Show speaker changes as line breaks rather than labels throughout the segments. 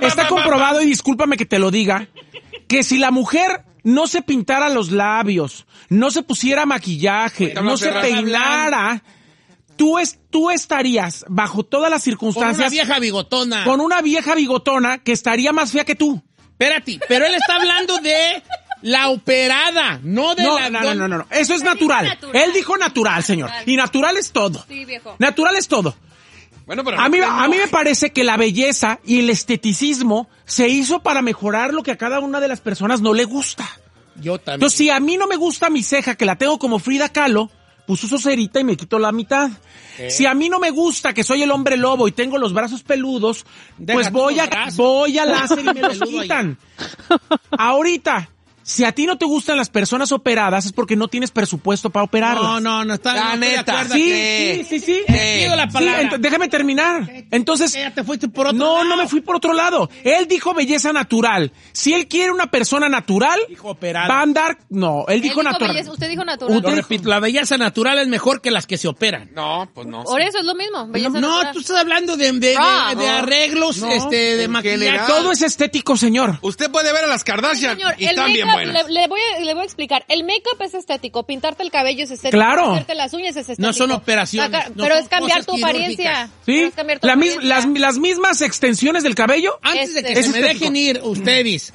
está comprobado, y discúlpame que te lo diga, que si la mujer no se pintara los labios, no se pusiera maquillaje, no se peinara, tú estarías bajo todas las circunstancias...
Con una vieja bigotona.
Con una vieja bigotona que estaría más fea que tú.
Espérate, pero él está hablando de la operada, no de la...
No. Eso es natural. Él dijo natural, señor. Y natural es todo.
Sí, viejo.
Natural es todo.
Bueno, pero
a mí me parece que la belleza y el esteticismo se hizo para mejorar lo que a cada una de las personas no le gusta.
Yo también.
Entonces, si a mí no me gusta mi ceja, que la tengo como Frida Kahlo, pues uso cerita y me quito la mitad. Si a mí no me gusta que soy el hombre lobo y tengo los brazos peludos, pues voy a láser y me los quitan. Ahorita, si a ti no te gustan las personas operadas, es porque no tienes presupuesto para operarlas.
No, está
la neta.
Sí.
Pido la palabra.
Déjame terminar. Entonces,
ya te fuiste por otro lado.
No me fui por otro lado. Él dijo belleza natural. Si él quiere una persona natural,
dijo operada.
Va a andar... No, él dijo natural.
Usted dijo natural.
Lo repito, la belleza natural es mejor que las que se operan.
No, pues no.
Por eso es lo mismo.
No, tú estás hablando de arreglos, de maquillaje.
Todo es estético, señor.
Usted puede ver a las Kardashian
Señor,
y están bien buenas.
Le voy a explicar. El make-up es estético. Pintarte el cabello es estético.
Claro.
Hacerte las uñas es estético.
No son operaciones.
Pero es cambiar tu apariencia.
Sí. Las mismas extensiones del cabello.
Antes de que se me dejen ir ustedes,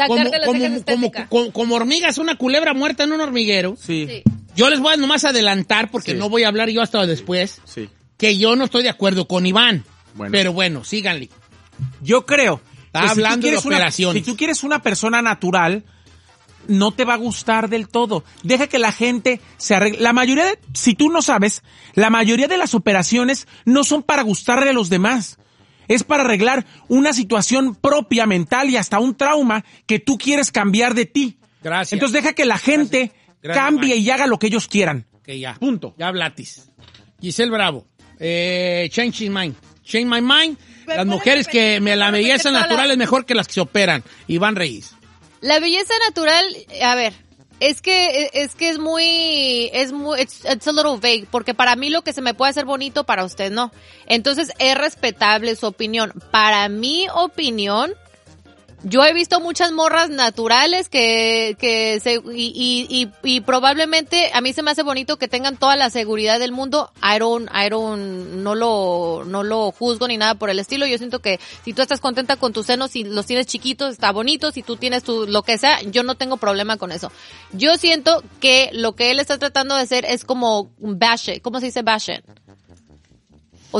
como hormigas, una culebra muerta en un hormiguero.
Sí.
Yo les voy a nomás adelantar, porque no voy a hablar yo hasta después, que yo no estoy de acuerdo con Iván. Bueno. Pero bueno, síganle.
Yo creo
Está hablando de operaciones.
Si tú quieres una persona natural, no te va a gustar del todo. Deja que la gente se arregle. Si tú no sabes, la mayoría de las operaciones no son para gustarle a los demás. Es para arreglar una situación propia, mental y hasta un trauma que tú quieres cambiar de ti.
Gracias.
Entonces deja que la gente cambie y haga lo que ellos quieran.
Que ya.
Punto.
Ya hablatis. Giselle Bravo. Change his mind. Change my mind. Las mujeres que la belleza natural es mejor que las que se operan. Iván Reyes.
La belleza natural, a ver, es que es muy, it's a little vague, porque para mí lo que se me puede hacer bonito, para usted no. Entonces es respetable su opinión. Para mi opinión, yo he visto muchas morras naturales y probablemente a mí se me hace bonito que tengan toda la seguridad del mundo. No lo juzgo ni nada por el estilo. Yo siento que si tú estás contenta con tus senos, si los tienes chiquitos, está bonito. Si tú tienes lo que sea, yo no tengo problema con eso. Yo siento que lo que él está tratando de hacer es como bash it. ¿Cómo se dice bash it? O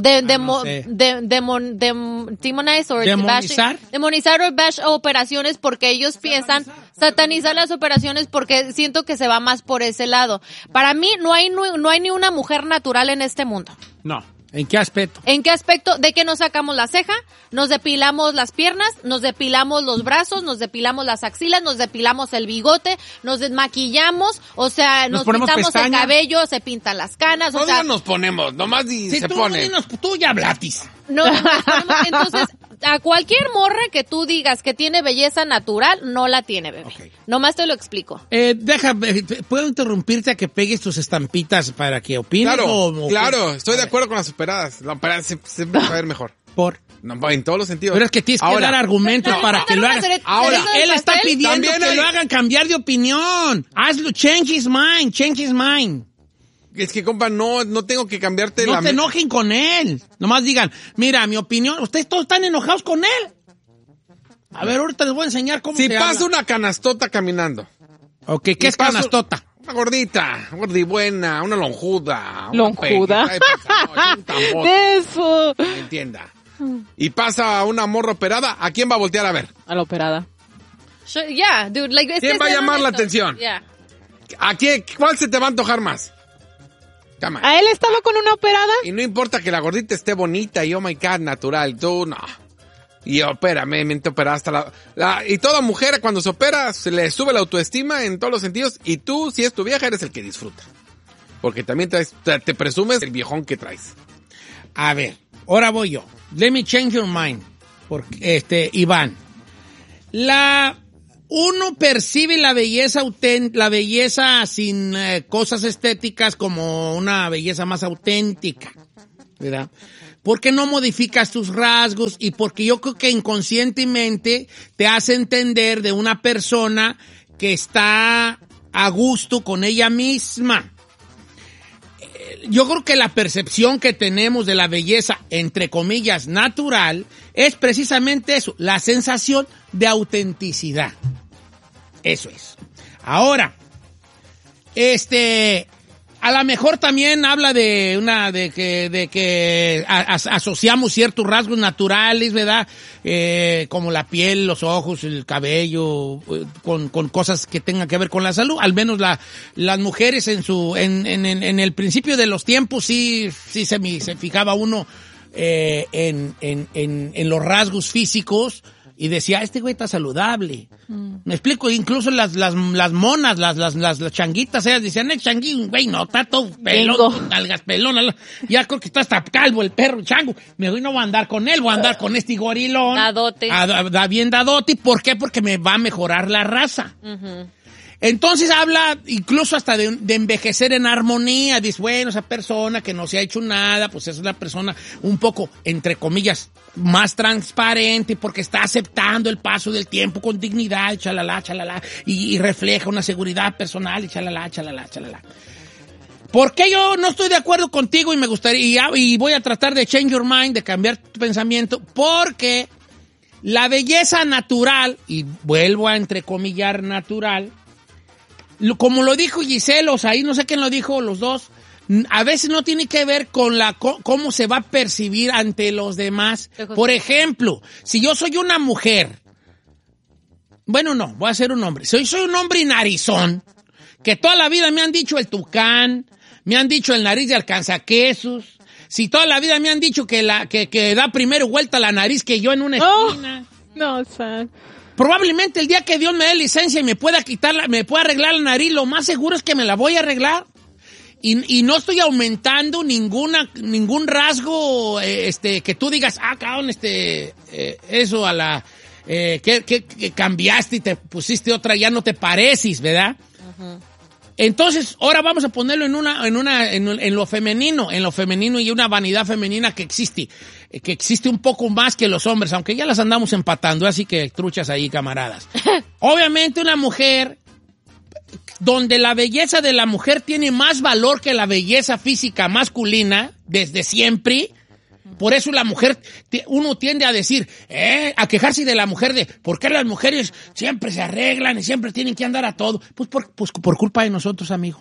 demonizar o bash operaciones, porque ellos piensan satanizar las operaciones, porque siento que se va más por ese lado. Para mí no hay ni una mujer natural en este mundo.
No.
¿En qué aspecto?
¿En qué aspecto? De que nos sacamos la ceja, nos depilamos las piernas, nos depilamos los brazos, nos depilamos las axilas, nos depilamos el bigote, nos desmaquillamos, o sea, nos pintamos pestañas, el cabello, se pintan las canas, o sea...
No nos ponemos, nomás se pone.
Tú ya hablatis.
No, entonces, a cualquier morra que tú digas que tiene belleza natural, no la tiene, bebé. Okay. Nomás te lo explico.
¿Puedo interrumpirte a que pegues tus estampitas para que opines?
Claro, estoy de acuerdo con las operadas. La operada se va a ver mejor.
¿Por?
No, en todos los sentidos.
Pero es que tienes que dar argumentos para que lo hagas. Ahora, él está pidiendo que lo hagan cambiar de opinión. Hazlo, change his mind.
Es que, compa, no tengo que cambiarte
No te enojen con él. Nomás digan, mira, mi opinión, ustedes todos están enojados con él. A ver, ahorita les voy a enseñar cómo se
pasa
habla.
Una canastota caminando.
Ok, ¿qué es canastota?
Una gordita, gordibuena, una lonjuda.
¿Lonjuda?
De eso. Me entienda. Y pasa una morra operada, ¿a quién va a voltear a ver?
A la operada.
Yeah, dude,
¿Quién va a llamar la atención?
Yeah.
¿A quién? ¿Cuál se te va a antojar más?
¿A él estaba con una operada?
Y no importa que la gordita esté bonita y oh my God, natural, tú no. Y opérame, mente operada hasta y toda mujer cuando se opera se le sube la autoestima en todos los sentidos, y tú, si es tu vieja, eres el que disfruta. Porque también te presumes el viejón que traes.
A ver, ahora voy yo. Let me change your mind. Porque, Iván. Uno percibe la belleza sin cosas estéticas como una belleza más auténtica, ¿verdad? porque no modificas tus rasgos y porque yo creo que inconscientemente te hace entender de una persona que está a gusto con ella misma. Yo creo que la percepción que tenemos de la belleza, entre comillas, natural, es precisamente eso, la sensación de autenticidad. Eso es. Ahora, a lo mejor también habla de que asociamos ciertos rasgos naturales, ¿verdad? Como la piel, los ojos, el cabello, con cosas que tengan que ver con la salud. Al menos las mujeres en el principio de los tiempos sí se fijaba uno en los rasgos físicos. Y decía, este güey está saludable. Me explico, incluso las monas, las changuitas, ellas decían, el changuín, güey, no, está todo pelón, algas pelón, ya creo que está hasta calvo el perro, el chango. Me voy, no voy a andar con él, voy a andar con este gorilón.
Dadote.
Bien dadote. ¿Por qué? Porque me va a mejorar la raza. Entonces habla incluso hasta de envejecer en armonía. Dice, bueno, esa persona que no se ha hecho nada, pues es una persona un poco, entre comillas, más transparente porque está aceptando el paso del tiempo con dignidad, chalala, y refleja una seguridad personal, y chalala. ¿Por qué yo no estoy de acuerdo contigo y me gustaría, y voy a tratar de change your mind, de cambiar tu pensamiento? Porque la belleza natural, y vuelvo a entrecomillar natural, como lo dijo Giselle, o sea, ahí no sé quién lo dijo, los dos, a veces no tiene que ver con cómo se va a percibir ante los demás. Por ejemplo, si yo soy una mujer, bueno, no, voy a ser un hombre. Soy un hombre narizón, que toda la vida me han dicho el tucán, me han dicho el nariz de alcanzaquesos. Si toda la vida me han dicho que da primero vuelta la nariz que yo en una esquina.
No, Sam.
Probablemente el día que Dios me dé licencia y me pueda arreglar la nariz, lo más seguro es que me la voy a arreglar. Y no estoy aumentando ningún rasgo, que tú digas, cabrón, eso a la, que cambiaste y te pusiste otra, ya no te pareces, ¿verdad? Uh-huh. Entonces, ahora vamos a ponerlo en lo femenino y una vanidad femenina que existe un poco más que los hombres, aunque ya las andamos empatando, así que truchas ahí, camaradas. Obviamente una mujer, donde la belleza de la mujer tiene más valor que la belleza física masculina, desde siempre. Por eso la mujer, uno tiende a decir, a quejarse de la mujer de, ¿por qué las mujeres siempre se arreglan y siempre tienen que andar a todo? Pues por culpa de nosotros, amigo.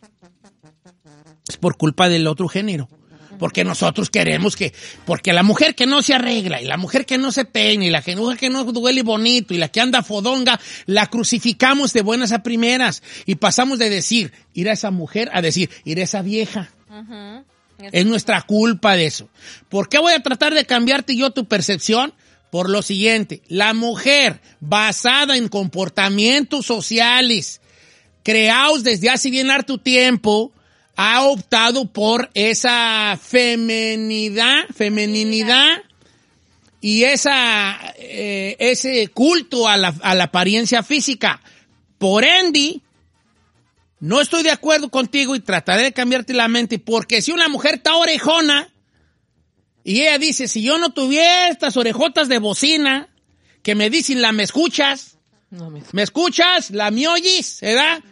Es por culpa del otro género. Porque nosotros queremos porque la mujer que no se arregla, y la mujer que no se peina, y la mujer que no duele bonito, y la que anda fodonga, la crucificamos de buenas a primeras. Y pasamos de decir, ir a esa mujer, a decir, ir a esa vieja. Uh-huh. Es nuestra culpa de eso. ¿Por qué voy a tratar de cambiarte yo tu percepción? Por lo siguiente, la mujer basada en comportamientos sociales creados desde hace bien harto tiempo ha optado por esa femeninidad y ese culto a la apariencia física. Por ende, no estoy de acuerdo contigo y trataré de cambiarte la mente, porque si una mujer está orejona y ella dice, si yo no tuviera estas orejotas de bocina que me dicen me escuchas, me escuchas, la me oyes, ¿verdad?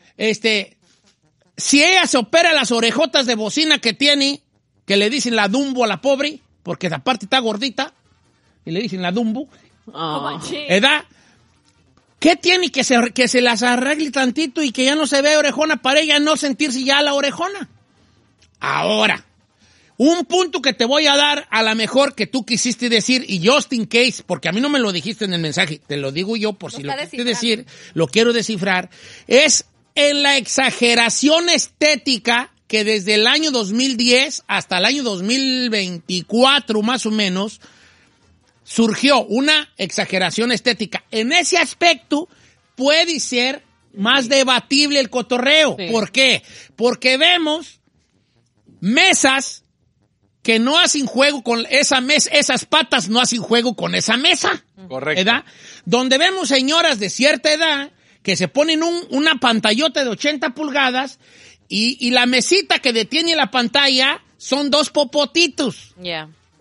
Si ella se opera las orejotas de bocina que tiene, que le dicen la Dumbo a la pobre, porque aparte está gordita, y le dicen la Dumbo, ¿verdad? ¿Qué tiene que se las arregle tantito y que ya no se vea orejona para ella no sentirse ya la orejona? Ahora, un punto que te voy a dar a lo mejor que tú quisiste decir, y just in case, porque a mí no me lo dijiste en el mensaje, te lo digo yo por si lo quisiste decir, lo quiero descifrar, es en la exageración estética que desde el año 2010 hasta el año 2024 más o menos surgió una exageración estética. En ese aspecto puede ser más debatible el cotorreo. Sí. ¿Por qué? Porque vemos mesas que no hacen juego con esa mesa, esas patas no hacen juego con esa mesa.
Correcto.
¿Verdad? Donde vemos señoras de cierta edad que se ponen una pantallota de 80 pulgadas y la mesita que detiene la pantalla son dos popotitos.
Yeah.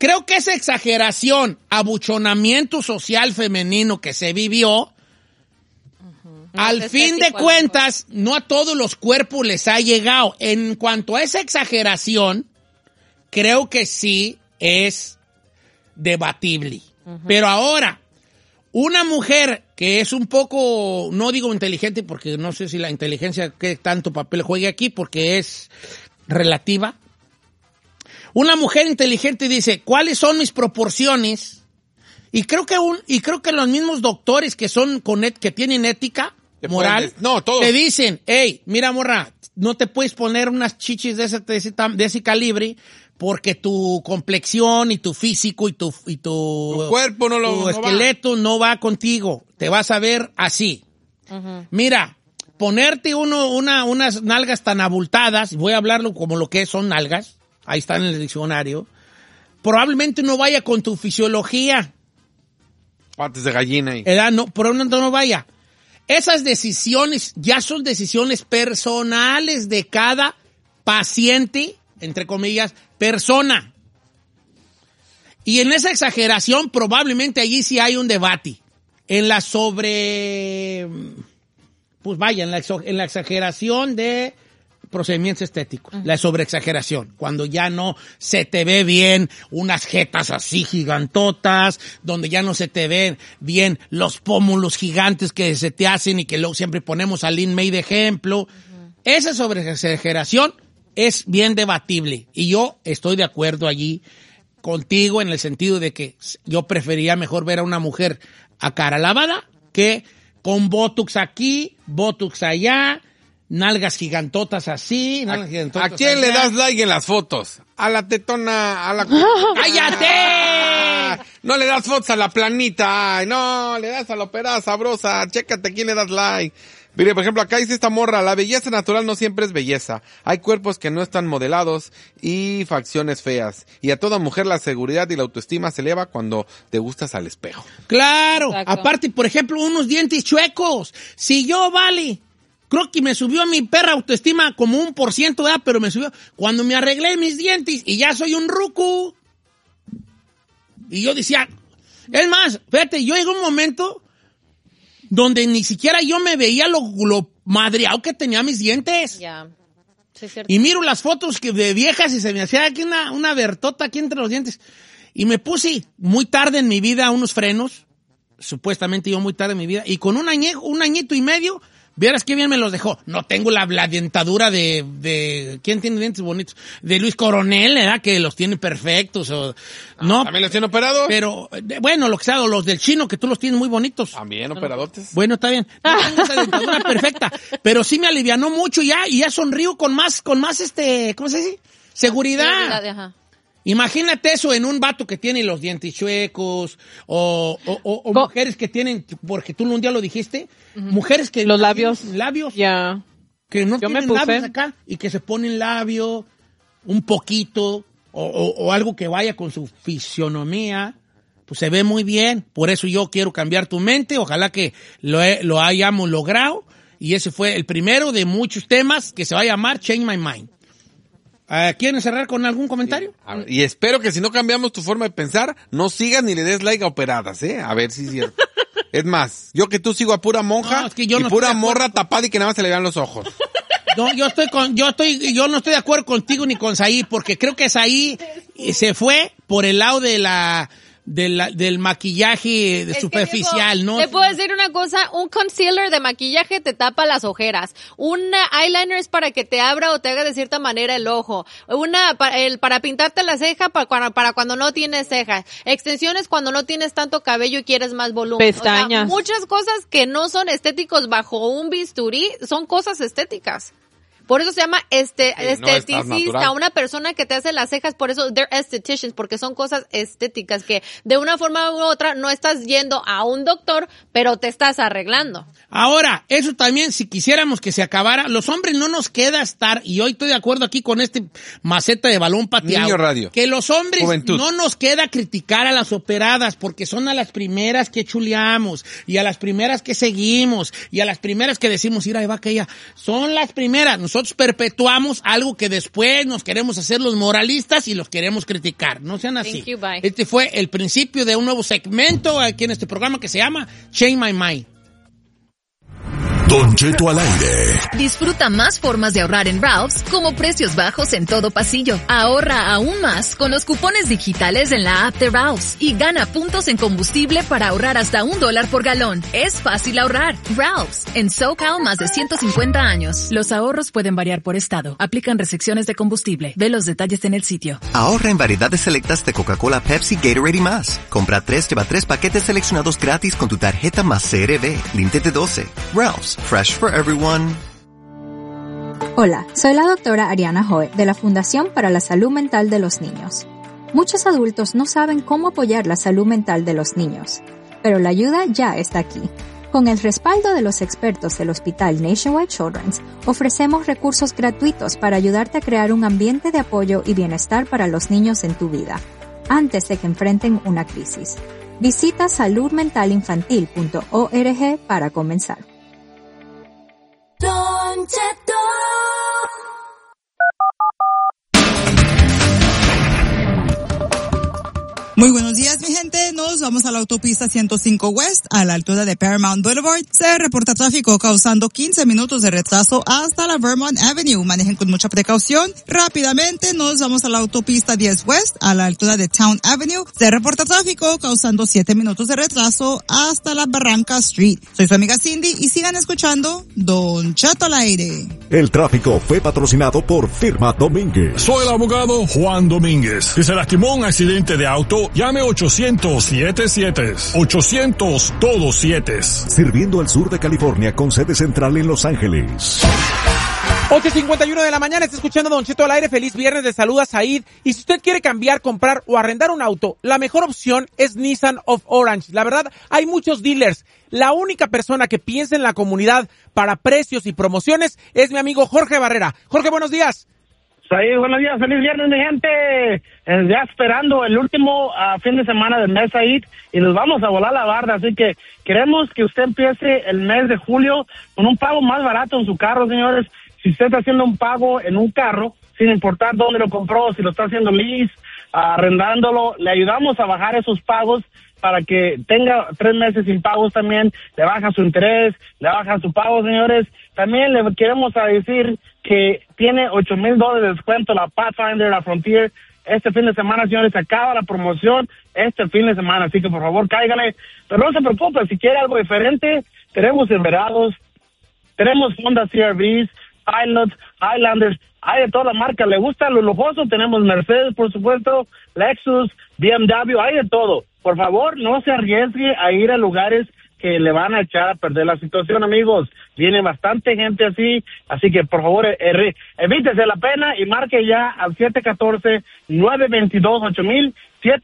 creo que esa exageración, abuchonamiento social femenino que se vivió, al fin de cuentas, no a todos los cuerpos les ha llegado. En cuanto a esa exageración, creo que sí es debatible. Pero ahora, una mujer que es un poco, no digo inteligente porque no sé si la inteligencia que tanto papel juegue aquí porque es relativa. Una mujer inteligente dice, ¿cuáles son mis proporciones? Y creo que los mismos doctores que que tienen ética moral, te dicen, hey, mira, morra, no te puedes poner unas chichis de ese calibre porque tu complexión y tu físico y tu
cuerpo
tu esqueleto no va contigo. Te vas a ver así. Mira, ponerte unas nalgas tan abultadas, voy a hablarlo como lo que son nalgas, ahí está en el diccionario, probablemente no vaya con tu fisiología.
Patas de gallina ahí.
Probablemente no vaya. Esas decisiones ya son decisiones personales de cada paciente, entre comillas, persona. Y en esa exageración probablemente allí sí hay un debate. En la en la exageración de procedimientos estéticos, la sobreexageración, cuando ya no se te ve bien unas jetas así gigantotas, donde ya no se te ven bien los pómulos gigantes que se te hacen y que luego siempre ponemos a Lin May de ejemplo. Esa sobreexageración es bien debatible y yo estoy de acuerdo allí contigo en el sentido de que yo prefería mejor ver a una mujer a cara lavada que con botox aquí, botox allá, nalgas gigantotas así, nalgas gigantotas
¿A quién
allá?
le das like en las fotos? A la tetona, a la...
¡Cállate!
No le das fotos a la planita, ay, no, le das a la operada sabrosa, chécate a quién le das like. Mire, por ejemplo, acá dice esta morra, la belleza natural no siempre es belleza. Hay cuerpos que no están modelados y facciones feas. Y a toda mujer la seguridad y la autoestima se eleva cuando te gustas al espejo.
Claro,
Exacto.
aparte, por ejemplo, unos dientes chuecos. Si yo, creo que me subió a mi perra autoestima como 1%, ¿verdad? Pero me subió cuando me arreglé mis dientes y ya soy un ruco. Y yo decía, es más, fíjate, yo llegué a un momento donde ni siquiera yo me veía lo madreado que tenía mis dientes.
Ya. Sí, es cierto.
Y miro las fotos de viejas y se me hacía aquí una vertota aquí entre los dientes. Y me puse muy tarde en mi vida unos frenos, supuestamente yo muy tarde en mi vida, y con un añito y medio, vieras qué bien me los dejó. No tengo la dentadura de ¿quién tiene dientes bonitos? De Luis Coronel, ¿verdad? Que los tiene perfectos. No,
¿También los tiene operados?
pero, bueno, lo que sea, los del chino, que tú los tienes muy bonitos.
También operadotes.
Bueno, está bien. No tengo esa dentadura perfecta, pero sí me alivianó mucho y ya sonrío con más, ¿cómo se dice? Seguridad.
Ajá.
Imagínate eso en un vato que tiene los dientes chuecos o mujeres que tienen, porque tú un día lo dijiste, mujeres que
Los labios.
que no
Yo me
tienen
puse.
labios acá y que se ponen labio un poquito o algo que vaya con su fisionomía, pues se ve muy bien. Por eso yo quiero cambiar tu mente, ojalá que lo hayamos logrado y ese fue el primero de muchos temas que se va a llamar Change My Mind. ¿Quieren cerrar con algún comentario?
Y espero que si no cambiamos tu forma de pensar, no sigas ni le des like a operadas, ¿eh? A ver si es cierto. Es más, yo que tú sigo a pura monja
No, es que yo
y
no
pura
estoy de acuerdo.
morra tapada y que nada más se le vean los ojos.
No, yo no estoy de acuerdo contigo ni con Saí, porque creo que Saí se fue por el lado del maquillaje
Es que,
superficial,
viejo,
¿no?
Te puedo decir una cosa, un concealer de maquillaje te tapa las ojeras, un eyeliner es para que te abra o te haga de cierta manera el ojo, para pintarte la ceja para cuando no tienes cejas, extensiones cuando no tienes tanto cabello y quieres más volumen.
Pestañas.
O sea, muchas cosas que no son estéticos bajo un bisturí son cosas estéticas. Por eso se llama
no estás natural.
esteticista, una persona que te hace las cejas, por eso they're estheticians, porque son cosas estéticas que de una forma u otra no estás yendo a un doctor, pero te estás arreglando.
Ahora, eso también, si quisiéramos que se acabara, los hombres no nos queda estar, y hoy estoy de acuerdo aquí con este maceta de balón pateado.
Niño radio.
Que los hombres
Juventud.
no nos queda criticar a las operadas, porque son a las primeras que chuleamos, y a las primeras que seguimos, y a las primeras que decimos, mira, ahí va aquella. Son las primeras. Nosotros nosotros perpetuamos algo que después nos queremos hacer los moralistas y los queremos criticar. No sean así.
Thank you, bye.
Este fue el principio de un nuevo segmento aquí en este programa que se llama Change My Mind.
Don Cheto al aire.
Disfruta más formas de ahorrar en Ralph's, como precios bajos en todo pasillo. Ahorra aún más con los cupones digitales en la app de Ralph's y gana puntos en combustible para ahorrar hasta $1 por galón. Es fácil ahorrar. Ralph's, en SoCal más de 150 años. Los ahorros pueden variar por estado. Aplican restricciones de combustible. Ve los detalles en el sitio.
Ahorra en variedades selectas de Coca-Cola, Pepsi, Gatorade y más. Compra 3, lleva 3 paquetes seleccionados gratis con tu tarjeta más CRB. Límite de 12. Ralph's. Fresh for everyone.
Hola, soy la doctora Ariana Hoy de la Fundación para la Salud Mental de los Niños. Muchos adultos no saben cómo apoyar la salud mental de los niños, pero la ayuda ya está aquí. Con el respaldo de los expertos del Hospital Nationwide Children's, ofrecemos recursos gratuitos para ayudarte a crear un ambiente de apoyo y bienestar para los niños en tu vida, antes de que enfrenten una crisis. Visita saludmentalinfantil.org para comenzar.
Don Cheto.
Muy buenos días, mi gente. Nos vamos a la autopista 105 West, a la altura de Paramount Boulevard. Se reporta tráfico causando 15 minutos de retraso hasta la Vermont Avenue. Manejen con mucha precaución. Rápidamente nos vamos a la autopista 10 West, a la altura de Town Avenue. Se reporta tráfico causando 7 minutos de retraso hasta la Barranca Street. Soy su amiga Cindy y sigan escuchando Don Cheto al aire.
El tráfico fue patrocinado por Firma Domínguez.
Soy el abogado Juan Domínguez. Si se lastimó en un accidente de auto, llame 800-77. 800 todos 7.
Sirviendo al sur de California con sede central en Los Ángeles.
8:51 de la mañana, está escuchando Don Cheto al aire. Feliz viernes, de saluda Said. Y si usted quiere cambiar, comprar o arrendar un auto, la mejor opción es Nissan of Orange. La verdad, hay muchos dealers. La única persona que piensa en la comunidad para precios y promociones es mi amigo Jorge Barrera. Jorge, buenos días.
Said, buenos días, feliz viernes, mi gente. Ya esperando el último fin de semana del mes, Said, y nos vamos a volar la barda, así que queremos que usted empiece el mes de julio con un pago más barato en su carro, señores. Si usted está haciendo un pago en un carro, sin importar dónde lo compró, si lo está haciendo lease, arrendándolo, le ayudamos a bajar esos pagos para que tenga 3 meses sin pagos también, le baja su interés, le baja su pago, señores. También le queremos decir que tiene $8,000 de descuento la Pathfinder, la Frontier. Este fin de semana, señores, se acaba la promoción este fin de semana, así que por favor cáigale. Pero no se preocupe, si quiere algo diferente, tenemos Silverados, tenemos Honda CR-Vs, Pilots, Highlanders, hay de toda la marca. ¿Le gusta lo lujoso? Tenemos Mercedes, por supuesto, Lexus, BMW, hay de todo. Por favor, no se arriesgue a ir a lugares que le van a echar a perder la situación, amigos. Viene bastante gente así que por favor evítese la pena y marque ya al 714-922-8000,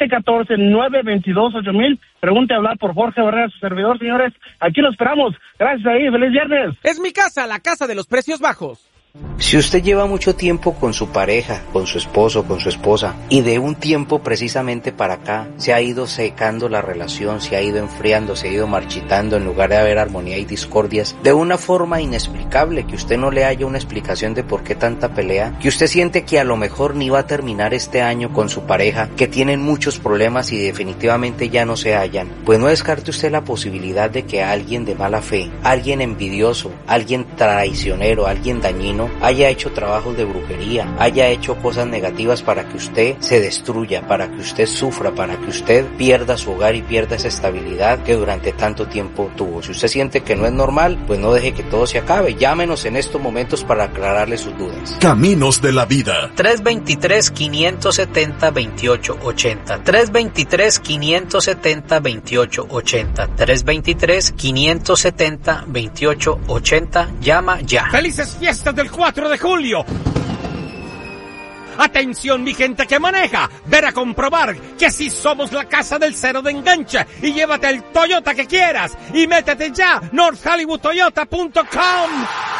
714-922-8000. Pregunte a hablar por Jorge Barrera, su servidor, señores. Aquí lo esperamos. Gracias ahí, feliz viernes.
Es mi casa, la casa de los precios bajos.
Si usted lleva mucho tiempo con su pareja, con su esposo, con su esposa, y de un tiempo precisamente para acá se ha ido secando la relación, se ha ido enfriando, se ha ido marchitando en lugar de haber armonía y discordias, de una forma inexplicable, que usted no le haya una explicación de por qué tanta pelea, que usted siente que a lo mejor ni va a terminar este año con su pareja, que tienen muchos problemas y definitivamente ya no se hallan, pues no descarte usted la posibilidad de que alguien de mala fe, alguien envidioso, alguien traicionero, alguien dañino, haya hecho trabajos de brujería, haya hecho cosas negativas para que usted se destruya, para que usted sufra, para que usted pierda su hogar y pierda esa estabilidad que durante tanto tiempo tuvo. Si usted siente que no es normal, pues no deje que todo se acabe. Llámenos en estos momentos para aclararle sus dudas.
Caminos de la vida.
323-570-2880. 323-570-2880. 323-570-2880. Llama ya.
¡Felices fiestas del 4 de julio! Atención, mi gente que maneja, ven a comprobar que sí somos la casa del cero de enganche y llévate el Toyota que quieras y métete ya, NorthHollywoodToyota.com.